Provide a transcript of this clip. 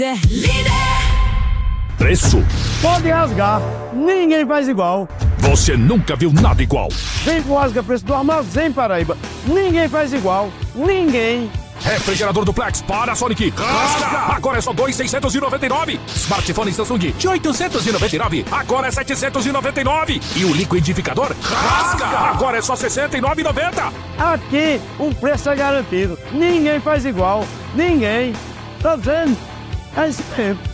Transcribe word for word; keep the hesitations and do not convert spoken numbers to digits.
Líder, líder. Preço. Pode rasgar, ninguém faz igual. Você nunca viu nada igual. Vem pro Rasga Preço do Armazém Paraíba. Ninguém faz igual, ninguém. Refrigerador duplex para Sonic. Rasga! Agora é só dois mil seiscentos e noventa e nove. Smartphone Samsung de oitocentos e noventa e nove. Agora é setecentos e noventa e nove. E o liquidificador rasga! Agora é só sessenta e nove reais e noventa centavos. Aqui o preço é garantido. Ninguém faz igual, ninguém. Tá dizendo? É isso mesmo.